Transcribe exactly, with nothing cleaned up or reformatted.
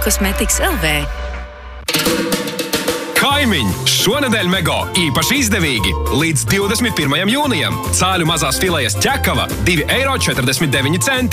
Kosmetikas L V. Kaimiņ! Šonedēļ Mego īpaši izdevīgi! Līdz divdesmit pirmajam jūnijam cāļu mazās filejas ķekava divi eiro četrdesmit deviņi centi.